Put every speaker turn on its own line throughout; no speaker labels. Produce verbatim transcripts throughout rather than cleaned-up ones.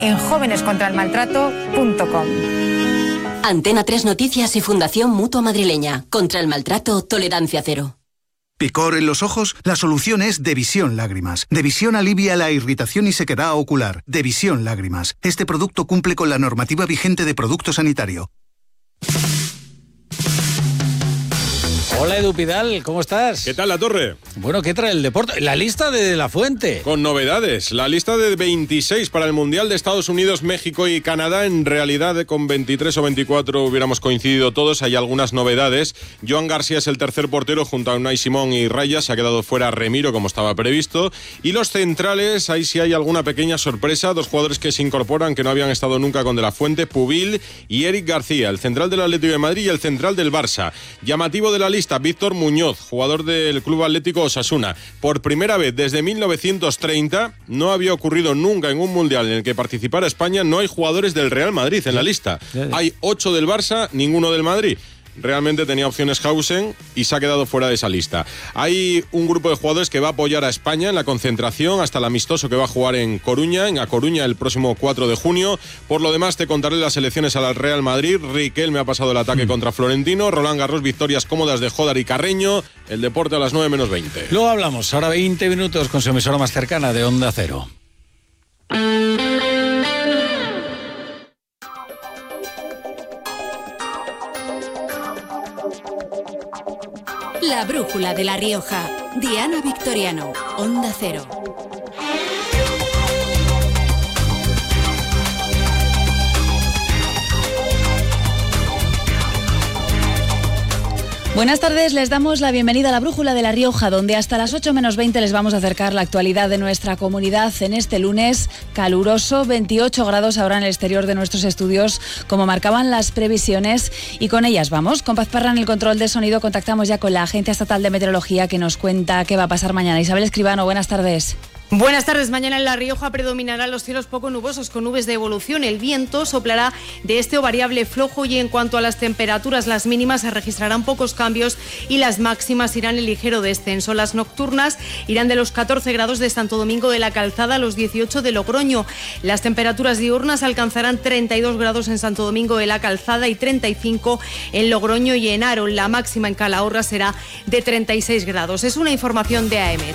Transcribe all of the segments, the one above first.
en jóvenes contra el maltrato punto com.
Antena tres Noticias y Fundación Mutua Madrileña. Contra el maltrato, tolerancia cero.
¿Picor en los ojos? La solución es Devisión Lágrimas. Devisión alivia la irritación y sequedad ocular. Devisión Lágrimas. Este producto cumple con la normativa vigente de producto sanitario.
Hola Edu Pidal, ¿cómo estás?
¿Qué tal la torre?
Bueno, ¿qué trae el deporte? La lista de La Fuente.
Con novedades. La lista de veintiséis para el Mundial de Estados Unidos, México y Canadá. En realidad, con veintitrés o veinticuatro hubiéramos coincidido todos. Hay algunas novedades. Joan García es el tercer portero junto a Unai Simón y Raya. Se ha quedado fuera Remiro, como estaba previsto. Y los centrales, ahí sí hay alguna pequeña sorpresa. Dos jugadores que se incorporan, que no habían estado nunca con De La Fuente, Pubil y Eric García, el central del Atlético de Madrid y el central del Barça. Llamativo de la lista, Víctor Muñoz, jugador del Club Atlético Osasuna. Por primera vez desde mil novecientos treinta, no había ocurrido nunca en un mundial en el que participara España, no hay jugadores del Real Madrid en la lista. Hay ocho del Barça, ninguno del Madrid. Realmente tenía opciones Hausen y se ha quedado fuera de esa lista. Hay un grupo de jugadores que va a apoyar a España en la concentración hasta el amistoso que va a jugar en Coruña, en A Coruña el próximo cuatro de junio. Por lo demás, te contaré las elecciones al Real Madrid. Riquelme ha pasado el ataque mm. contra Florentino. Roland Garros, victorias cómodas de Jodar y Carreño. El deporte a las nueve menos veinte.
Luego hablamos, ahora veinte minutos con su emisora más cercana de Onda Cero.
La brújula de La Rioja. Diana Victoriano, Onda Cero.
Buenas tardes, les damos la bienvenida a la Brújula de La Rioja, donde hasta las ocho menos veinte les vamos a acercar la actualidad de nuestra comunidad en este lunes caluroso, veintiocho grados ahora en el exterior de nuestros estudios, como marcaban las previsiones, y con ellas vamos. Con Paz Parra en el control de sonido contactamos ya con la Agencia Estatal de Meteorología que nos cuenta qué va a pasar mañana. Isabel Escribano, buenas tardes.
Buenas tardes. Mañana en La Rioja predominarán los cielos poco nubosos con nubes de evolución. El viento soplará de este o variable flojo, y en cuanto a las temperaturas, las mínimas se registrarán pocos cambios y las máximas irán en ligero descenso. Las nocturnas irán de los catorce grados de Santo Domingo de la Calzada a los dieciocho de Logroño. Las temperaturas diurnas alcanzarán treinta y dos grados en Santo Domingo de la Calzada y treinta y cinco en Logroño y en Haro. La máxima en Calahorra será de treinta y seis grados. Es una información de AEMET.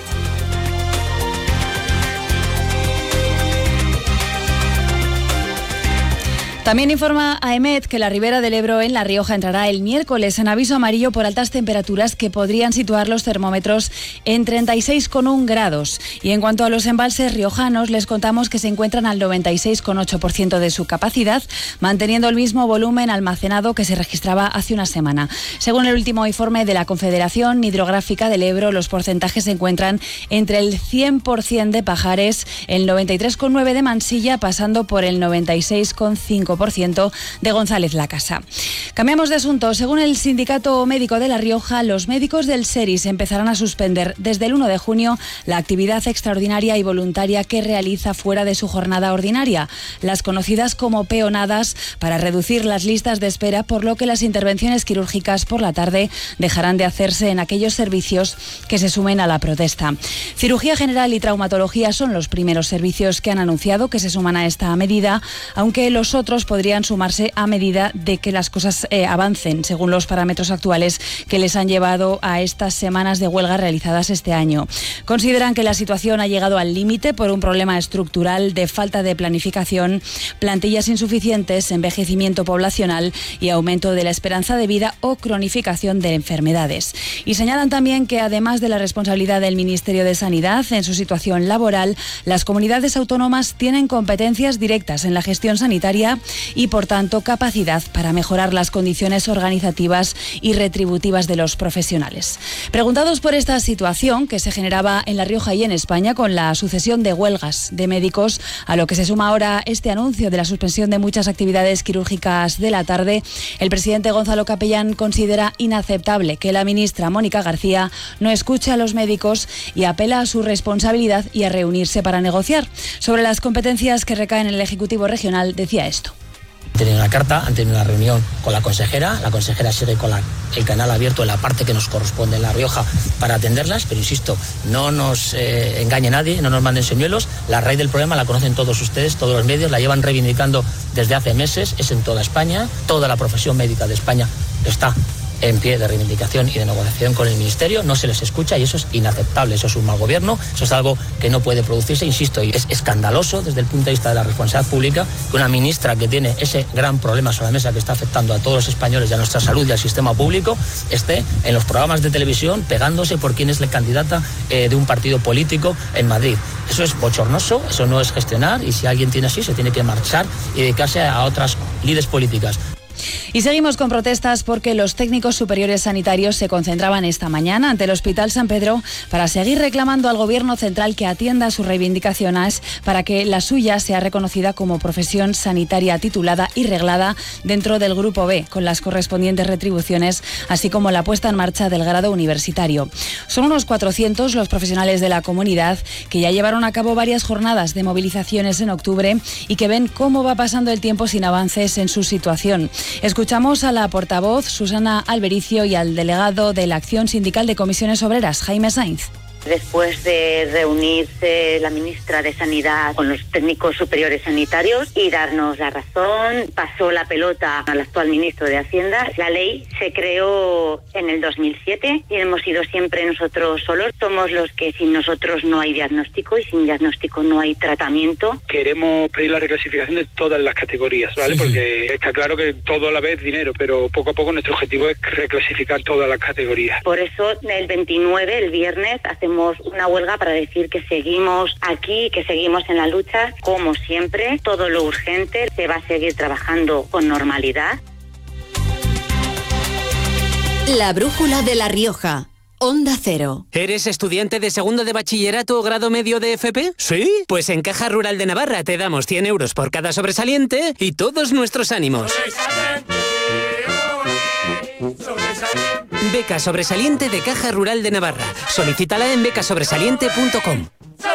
También informa AEMET que la Ribera del Ebro en La Rioja entrará el miércoles en aviso amarillo por altas temperaturas que podrían situar los termómetros en treinta y seis coma uno grados. Y en cuanto a los embalses riojanos, les contamos que se encuentran al noventa y seis coma ocho por ciento de su capacidad, manteniendo el mismo volumen almacenado que se registraba hace una semana. Según el último informe de la Confederación Hidrográfica del Ebro, los porcentajes se encuentran entre el cien por ciento de Pajares, el noventa y tres coma nueve por ciento de Mansilla, pasando por el noventa y seis coma cinco por ciento de González Lacasa. Cambiamos de asunto. Según el Sindicato Médico de La Rioja, los médicos del SERIS empezarán a suspender desde el uno de junio la actividad extraordinaria y voluntaria que realiza fuera de su jornada ordinaria, las conocidas como peonadas, para reducir las listas de espera, por lo que las intervenciones quirúrgicas por la tarde dejarán de hacerse en aquellos servicios que se sumen a la protesta. Cirugía general y traumatología son los primeros servicios que han anunciado que se suman a esta medida, aunque los otros podrían sumarse a medida de que las cosas eh, avancen, según los parámetros actuales que les han llevado a estas semanas de huelga realizadas este año. Consideran que la situación ha llegado al límite por un problema estructural de falta de planificación, plantillas insuficientes, envejecimiento poblacional y aumento de la esperanza de vida o cronificación de enfermedades. Y señalan también que, además de la responsabilidad del Ministerio de Sanidad en su situación laboral, las comunidades autónomas tienen competencias directas en la gestión sanitaria y, por tanto, capacidad para mejorar las condiciones organizativas y retributivas de los profesionales. Preguntados por esta situación que se generaba en La Rioja y en España con la sucesión de huelgas de médicos, a lo que se suma ahora este anuncio de la suspensión de muchas actividades quirúrgicas de la tarde, el presidente Gonzalo Capellán considera inaceptable que la ministra Mónica García no escuche a los médicos y apela a su responsabilidad y a reunirse para negociar. Sobre las competencias que recaen en el Ejecutivo Regional, decía esto.
Han tenido una carta, han tenido una reunión con la consejera, la consejera sigue con la, el canal abierto en la parte que nos corresponde en La Rioja para atenderlas, pero insisto, no nos eh, engañe nadie, no nos manden señuelos, la raíz del problema la conocen todos ustedes, todos los medios, la llevan reivindicando desde hace meses, es en toda España, toda la profesión médica de España está en pie de reivindicación y de negociación con el Ministerio, no se les escucha y eso es inaceptable, eso es un mal gobierno, eso es algo que no puede producirse, insisto, y es escandaloso desde el punto de vista de la responsabilidad pública que una ministra que tiene ese gran problema sobre la mesa que está afectando a todos los españoles y a nuestra salud y al sistema público esté en los programas de televisión pegándose por quién es la candidata eh, de un partido político en Madrid. Eso es bochornoso, eso no es gestionar y si alguien tiene así se tiene que marchar y dedicarse a otras lides políticas.
Y seguimos con protestas porque los técnicos superiores sanitarios se concentraban esta mañana ante el Hospital San Pedro para seguir reclamando al Gobierno central que atienda sus reivindicaciones para que la suya sea reconocida como profesión sanitaria titulada y reglada dentro del Grupo B, con las correspondientes retribuciones, así como la puesta en marcha del grado universitario. Son unos cuatrocientos los profesionales de la comunidad que ya llevaron a cabo varias jornadas de movilizaciones en octubre y que ven cómo va pasando el tiempo sin avances en su situación. Escuchamos a la portavoz Susana Albericio y al delegado de la Acción Sindical de Comisiones Obreras, Jaime Sainz.
Después de reunirse la ministra de Sanidad con los técnicos superiores sanitarios y darnos la razón, pasó la pelota al actual ministro de Hacienda. La ley se creó en el dos mil siete y hemos sido siempre nosotros solos. Somos los que sin nosotros no hay diagnóstico y sin diagnóstico no hay tratamiento.
Queremos pedir la reclasificación de todas las categorías, ¿vale? Sí. Porque está claro que todo a la vez es dinero, pero poco a poco nuestro objetivo es reclasificar todas las categorías.
Por eso el veintinueve, el viernes, hacemos una huelga para decir que seguimos aquí, que seguimos en la lucha, como siempre. Todo lo urgente se va a seguir trabajando con normalidad.
La brújula de La Rioja. Onda Cero.
¿Eres estudiante de segundo de bachillerato o grado medio de F P? ¿Sí? Pues en Caja Rural de Navarra te damos cien euros por cada sobresaliente y todos nuestros ánimos. Beca sobresaliente de Caja Rural de Navarra. Solicítala en becasobresaliente punto com.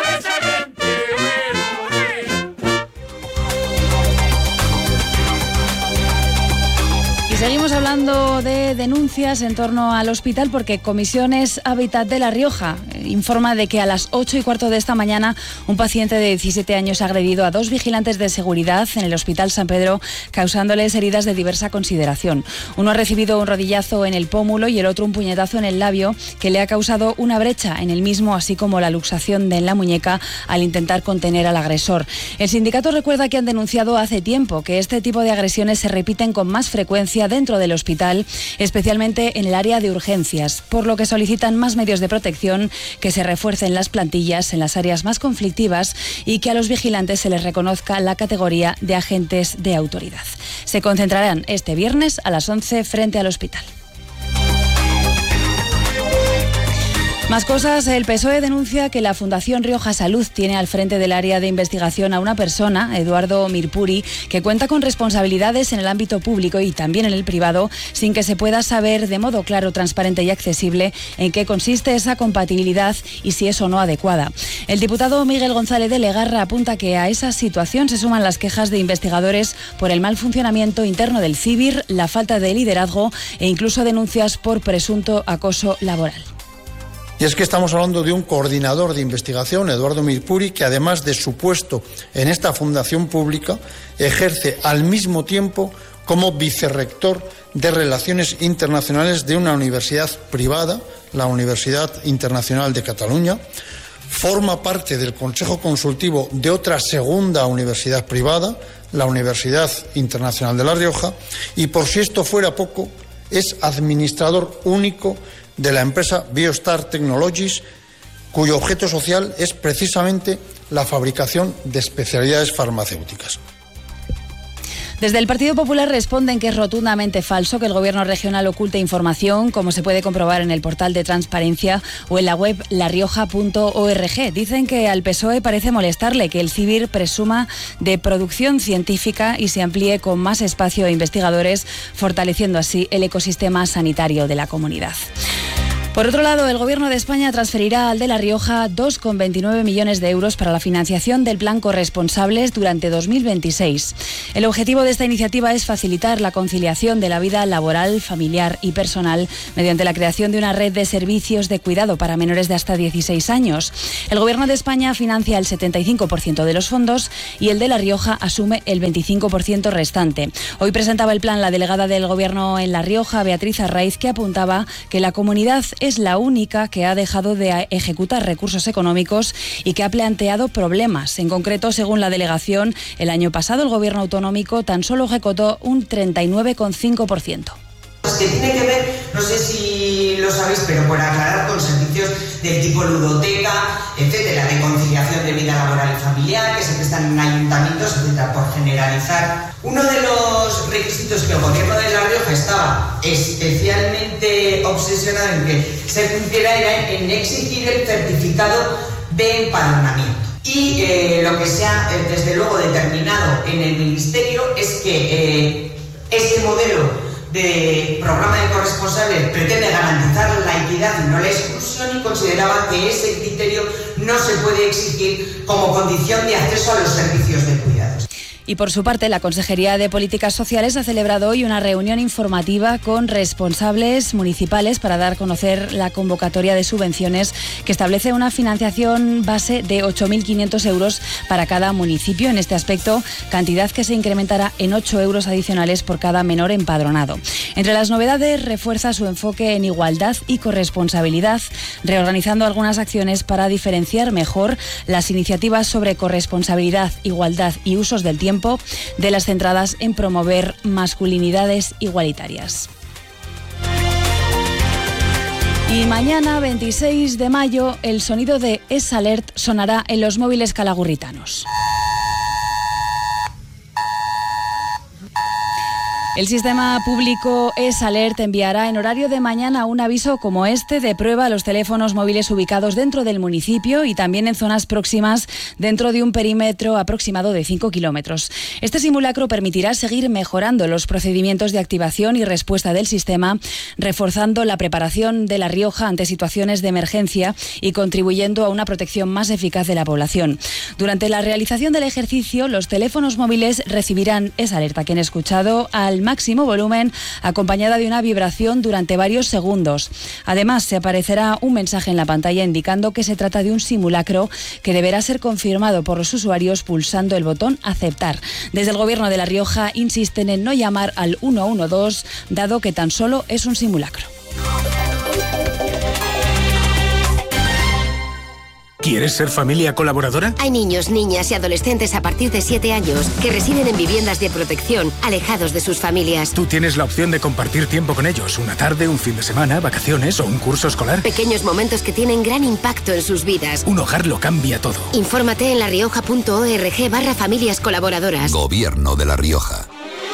Seguimos hablando de denuncias en torno al hospital porque Comisiones Hábitat de La Rioja informa de que a las ocho y cuarto de esta mañana un paciente de diecisiete años ha agredido a dos vigilantes de seguridad en el Hospital San Pedro, causándoles heridas de diversa consideración. Uno ha recibido un rodillazo en el pómulo y el otro un puñetazo en el labio que le ha causado una brecha en el mismo, así como la luxación de en la muñeca al intentar contener al agresor. El sindicato recuerda que han denunciado hace tiempo que este tipo de agresiones se repiten con más frecuencia dentro del hospital, especialmente en el área de urgencias, por lo que solicitan más medios de protección, que se refuercen las plantillas en las áreas más conflictivas y que a los vigilantes se les reconozca la categoría de agentes de autoridad. Se concentrarán este viernes a las once frente al hospital. Más cosas, el P S O E denuncia que la Fundación Rioja Salud tiene al frente del área de investigación a una persona, Eduardo Mirpuri, que cuenta con responsabilidades en el ámbito público y también en el privado, sin que se pueda saber de modo claro, transparente y accesible en qué consiste esa compatibilidad y si es o no adecuada. El diputado Miguel González de Legarra apunta que a esa situación se suman las quejas de investigadores por el mal funcionamiento interno del CIBIR, la falta de liderazgo e incluso denuncias por presunto acoso laboral.
Y es que estamos hablando de un coordinador de investigación, Eduardo Mirpuri, que además de su puesto en esta fundación pública, ejerce al mismo tiempo como vicerrector de Relaciones Internacionales de una universidad privada, la Universidad Internacional de Cataluña, forma parte del Consejo Consultivo de otra segunda universidad privada, la Universidad Internacional de La Rioja, y por si esto fuera poco, es administrador único de la empresa Biostar Technologies, cuyo objeto social es precisamente la fabricación de especialidades farmacéuticas.
Desde el Partido Popular responden que es rotundamente falso que el Gobierno regional oculte información, como se puede comprobar en el portal de transparencia o en la web la rioja punto org. Dicen que al P S O E parece molestarle que el CIBIR presuma de producción científica y se amplíe con más espacio de investigadores, fortaleciendo así el ecosistema sanitario de la comunidad. Por otro lado, el Gobierno de España transferirá al de La Rioja dos coma veintinueve millones de euros para la financiación del Plan Corresponsables durante dos mil veintiséis. El objetivo de esta iniciativa es facilitar la conciliación de la vida laboral, familiar y personal mediante la creación de una red de servicios de cuidado para menores de hasta dieciséis años. El Gobierno de España financia el setenta y cinco por ciento de los fondos y el de La Rioja asume el veinticinco por ciento restante. Hoy presentaba el plan la delegada del Gobierno en La Rioja, Beatriz Arraiz, que apuntaba que la comunidad es la única que ha dejado de ejecutar recursos económicos y que ha planteado problemas. En concreto, según la delegación, el año pasado el Gobierno autonómico tan solo ejecutó un treinta y nueve coma cinco por ciento.
Pues que tiene que ver, no sé si lo sabéis, pero por aclarar, con servicios del tipo ludoteca, etcétera, de conciliación de vida laboral y familiar, que se prestan en ayuntamientos, etcétera, por generalizar. Uno de los requisitos que el Gobierno de La Rioja estaba especialmente obsesionado en que se cumpliera era en exigir el certificado de empadronamiento. Y eh, lo que se ha, eh, desde luego, determinado en el Ministerio es que eh, este modelo de programa de corresponsables pretende garantizar la equidad y no la exclusión, y consideraba que ese criterio no se puede exigir como condición de acceso a los servicios de cuidados.
Y por su parte, la Consejería de Políticas Sociales ha celebrado hoy una reunión informativa con responsables municipales para dar a conocer la convocatoria de subvenciones que establece una financiación base de ocho mil quinientos euros para cada municipio. En este aspecto, cantidad que se incrementará en ocho euros adicionales por cada menor empadronado. Entre las novedades, refuerza su enfoque en igualdad y corresponsabilidad, reorganizando algunas acciones para diferenciar mejor las iniciativas sobre corresponsabilidad, igualdad y usos del tiempo de las centradas en promover masculinidades igualitarias. Y mañana, veintiséis de mayo, el sonido de S-Alert sonará en los móviles calagurritanos. El sistema público S-Alert enviará en horario de mañana un aviso como este de prueba a los teléfonos móviles ubicados dentro del municipio y también en zonas próximas dentro de un perímetro aproximado de cinco kilómetros. Este simulacro permitirá seguir mejorando los procedimientos de activación y respuesta del sistema, reforzando la preparación de La Rioja ante situaciones de emergencia y contribuyendo a una protección más eficaz de la población. Durante la realización del ejercicio, los teléfonos móviles recibirán S-Alert a quien he escuchado al máximo volumen, acompañada de una vibración durante varios segundos. Además, se aparecerá un mensaje en la pantalla indicando que se trata de un simulacro que deberá ser confirmado por los usuarios pulsando el botón aceptar. Desde el Gobierno de La Rioja insisten en no llamar al uno uno dos, dado que tan solo es un simulacro.
¿Quieres ser familia colaboradora?
Hay niños, niñas y adolescentes a partir de siete años que residen en viviendas de protección, alejados de sus familias.
Tú tienes la opción de compartir tiempo con ellos, una tarde, un fin de semana, vacaciones o un curso escolar.
Pequeños momentos que tienen gran impacto en sus vidas.
Un hogar lo cambia todo.
Infórmate en larioja.org barra familias colaboradoras.
Gobierno de La Rioja.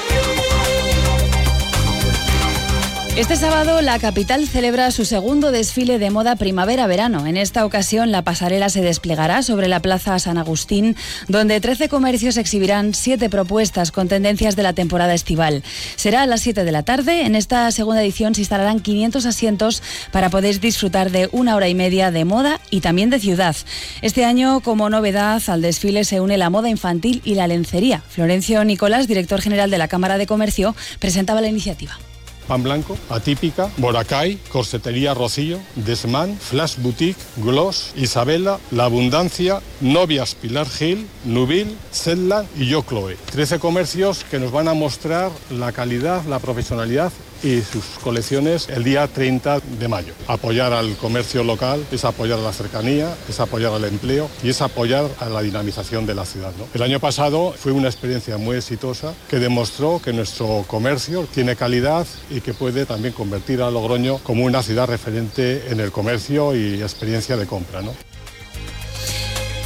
Este sábado la capital celebra su segundo desfile de moda primavera-verano. En esta ocasión la pasarela se desplegará sobre la Plaza San Agustín, donde trece comercios exhibirán siete propuestas con tendencias de la temporada estival. Será a las siete de la tarde. En esta segunda edición se instalarán quinientos asientos para poder disfrutar de una hora y media de moda y también de ciudad. Este año, como novedad, al desfile se une la moda infantil y la lencería. Florencio Nicolás, director general de la Cámara de Comercio, presentaba la iniciativa.
Pan Blanco, Atípica, Boracay, Corsetería Rocío, Desmán, Flash Boutique, Gloss, Isabela, La Abundancia, Novias Pilar Gil, Nubil, Zetland y Yo Chloe. Trece comercios que nos van a mostrar la calidad, la profesionalidad y sus colecciones el día treinta de mayo. Apoyar al comercio local es apoyar a la cercanía, es apoyar al empleo y es apoyar a la dinamización de la ciudad, ¿no? El año pasado fue una experiencia muy exitosa que demostró que nuestro comercio tiene calidad y que puede también convertir a Logroño como una ciudad referente en el comercio y experiencia de compra, ¿no?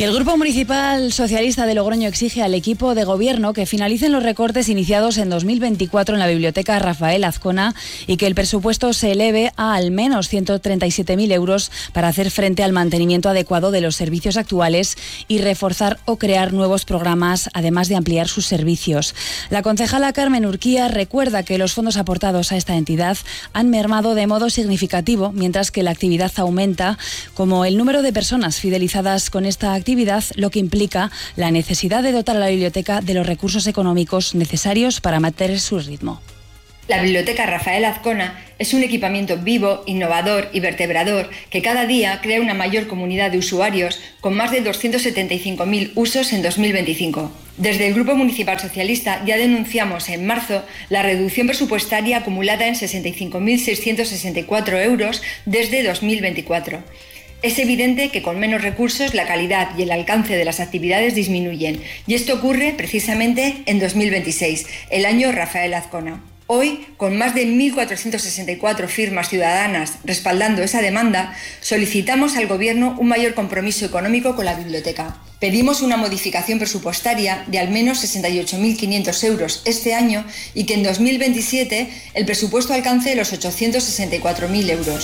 Y el Grupo Municipal Socialista de Logroño exige al equipo de gobierno que finalicen los recortes iniciados en dos mil veinticuatro en la Biblioteca Rafael Azcona y que el presupuesto se eleve a al menos ciento treinta y siete mil euros para hacer frente al mantenimiento adecuado de los servicios actuales y reforzar o crear nuevos programas, además de ampliar sus servicios. La concejala Carmen Urquía recuerda que los fondos aportados a esta entidad han mermado de modo significativo, mientras que la actividad aumenta, como el número de personas fidelizadas con esta actividad, lo que implica la necesidad de dotar a la biblioteca de los recursos económicos necesarios para mantener su ritmo.
La Biblioteca Rafael Azcona es un equipamiento vivo, innovador y vertebrador que cada día crea una mayor comunidad de usuarios con más de doscientos setenta y cinco mil usos en dos mil veinticinco. Desde el Grupo Municipal Socialista ya denunciamos en marzo la reducción presupuestaria acumulada en sesenta y cinco mil seiscientos sesenta y cuatro euros desde dos mil veinticuatro. Es evidente que con menos recursos la calidad y el alcance de las actividades disminuyen, y esto ocurre precisamente en dos mil veintiséis, el año Rafael Azcona. Hoy, con más de mil cuatrocientas sesenta y cuatro firmas ciudadanas respaldando esa demanda, solicitamos al Gobierno un mayor compromiso económico con la biblioteca. Pedimos una modificación presupuestaria de al menos sesenta y ocho mil quinientos euros este año y que en dos mil veintisiete el presupuesto alcance los ochocientos sesenta y cuatro mil euros.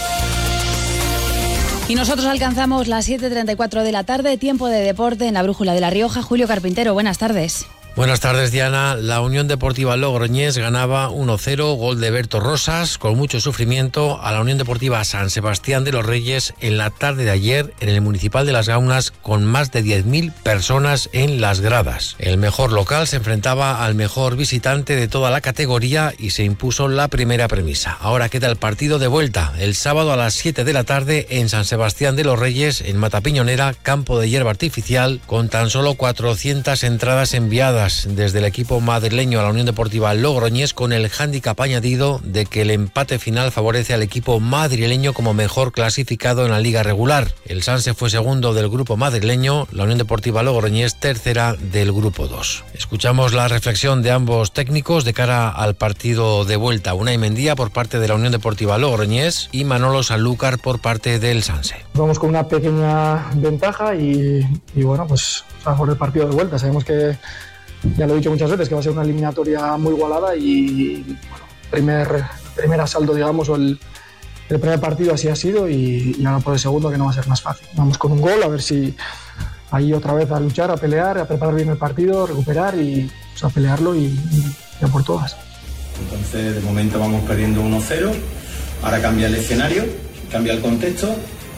Y nosotros alcanzamos las siete y treinta y cuatro de la tarde, tiempo de deporte en la Brújula de La Rioja. Julio Carpintero, buenas tardes.
Buenas tardes, Diana. La Unión Deportiva Logroñés ganaba uno cero, gol de Berto Rosas, con mucho sufrimiento, a la Unión Deportiva San Sebastián de los Reyes en la tarde de ayer en el Municipal de Las Gaunas, con más de diez mil personas en las gradas. El mejor local se enfrentaba al mejor visitante de toda la categoría y se impuso la primera premisa. Ahora queda el partido de vuelta, el sábado a las siete de la tarde en San Sebastián de los Reyes, en Matapiñonera, campo de hierba artificial, con tan solo cuatrocientas entradas enviadas desde el equipo madrileño a la Unión Deportiva Logroñés, con el hándicap añadido de que el empate final favorece al equipo madrileño como mejor clasificado en la liga regular. El Sanse fue segundo del grupo madrileño, la Unión Deportiva Logroñés tercera del grupo dos. Escuchamos la reflexión de ambos técnicos de cara al partido de vuelta. Unai Mendía por parte de la Unión Deportiva Logroñés y Manolo Sanlúcar por parte del Sanse.
Vamos con una pequeña ventaja y, y bueno, pues a por el partido de vuelta. Sabemos que, ya lo he dicho muchas veces, que va a ser una eliminatoria muy igualada y bueno, primer, primer asalto, digamos, o el, el primer partido así ha sido y, y ahora por el segundo, que no va a ser más fácil. Vamos con un gol, a ver si ahí otra vez a luchar, a pelear, a preparar bien el partido, a recuperar y pues, a pelearlo y, y, y a por todas.
Entonces, de momento vamos perdiendo uno cero, ahora cambia el escenario, cambia el contexto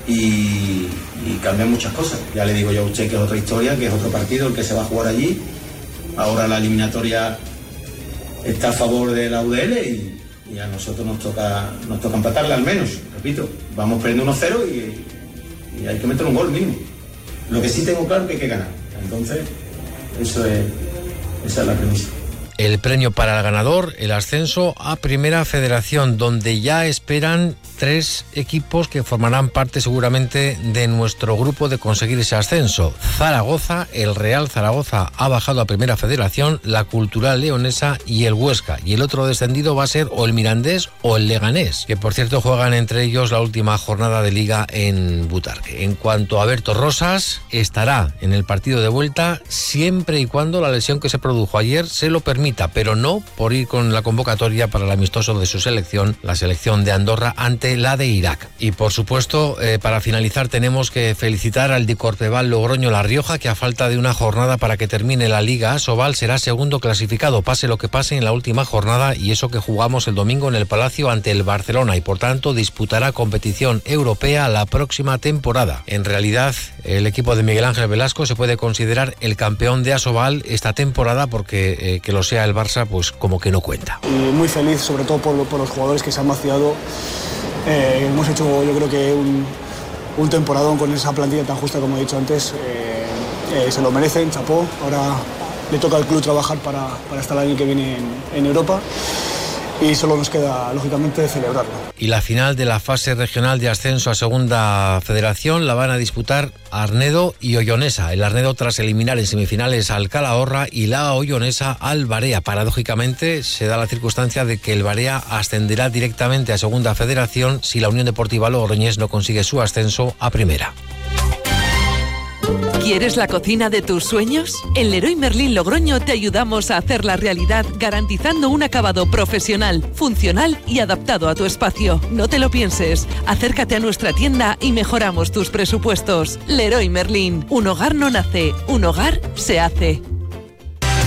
y, y cambian muchas cosas. Ya le digo yo a usted que es otra historia, que es otro partido el que se va a jugar allí. Ahora la eliminatoria está a favor de la U D L y, y a nosotros nos toca nos toca empatarla al menos. Repito, vamos perdiendo uno cero y, y hay que meter un gol mínimo. Lo que sí tengo claro es que hay que ganar. Entonces, eso es, esa es la premisa.
El premio para el ganador, el ascenso a Primera Federación, donde ya esperan tres equipos que formarán parte seguramente de nuestro grupo de conseguir ese ascenso. Zaragoza, el Real Zaragoza ha bajado a Primera Federación, la Cultural Leonesa y el Huesca. Y el otro descendido va a ser o el Mirandés o el Leganés, que por cierto juegan entre ellos la última jornada de liga en Butarque. En cuanto a Berto Rosas, estará en el partido de vuelta siempre y cuando la lesión que se produjo ayer se lo permita, pero no por ir con la convocatoria para el amistoso de su selección, la selección de Andorra, ante la de Irak. Y por supuesto, eh, para finalizar tenemos que felicitar al Dicorpebal Logroño La Rioja, que a falta de una jornada para que termine la Liga Asobal será segundo clasificado, pase lo que pase en la última jornada, y eso que jugamos el domingo en el Palacio ante el Barcelona, y por tanto disputará competición europea la próxima temporada. En realidad, el equipo de Miguel Ángel Velasco se puede considerar el campeón de Asobal esta temporada, porque eh, que lo sea el Barça, pues como que no cuenta.
Y muy feliz, sobre todo por, por los jugadores que se han vaciado. Eh, hemos hecho, yo creo que un, un temporadón con esa plantilla tan justa como he dicho antes. Eh, eh, se lo merecen, chapó. Ahora le toca al club trabajar para, para estar el año que viene en, en Europa. Y solo nos queda, lógicamente, celebrarlo.
Y la final de la fase regional de ascenso a Segunda Federación la van a disputar Arnedo y Ollonesa. El Arnedo tras eliminar en semifinales al Calahorra y la Ollonesa al Barea. Paradójicamente se da la circunstancia de que el Barea ascenderá directamente a Segunda Federación si la Unión Deportiva Logroñés no consigue su ascenso a Primera.
¿Quieres la cocina de tus sueños? En Leroy Merlin Logroño te ayudamos a hacerla realidad garantizando un acabado profesional, funcional y adaptado a tu espacio. No te lo pienses, acércate a nuestra tienda y mejoramos tus presupuestos. Leroy Merlin, un hogar no nace, un hogar se hace.